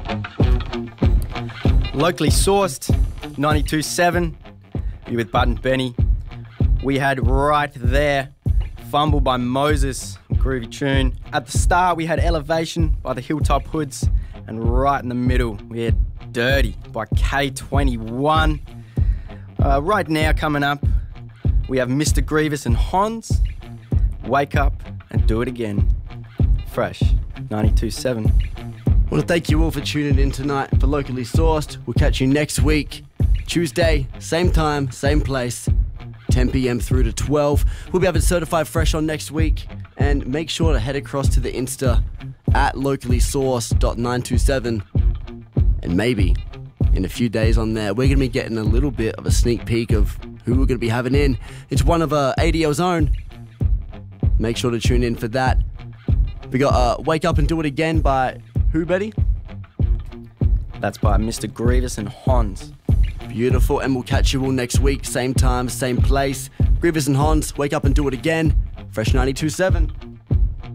Locally sourced, 92.7. You with Bud and Benny. We had right there, Fumble by Moses, groovy tune. At the start, we had Elevation by the Hilltop Hoods. And right in the middle, we had Dirty by K21. Right now, coming up, we have Mr. Grievous and Hans. Wake Up and Do It Again. Fresh, 92.7. I want to thank you all for tuning in tonight for Locally Sourced. We'll catch you next week, Tuesday, same time, same place, 10 p.m. through to 12. We'll be having Certified Fresh on next week. And make sure to head across to the Insta at locallysourced.927. And maybe in a few days on there, we're going to be getting a little bit of a sneak peek of who we're going to be having in. It's one of ADL's own. Make sure to tune in for that. We got Wake Up and Do It Again by who, Betty? That's by Mr. Grievous and Hans. Beautiful, and we'll catch you all next week, same time, same place. Grievous and Hans, Wake Up and Do It Again. Fresh 92.7.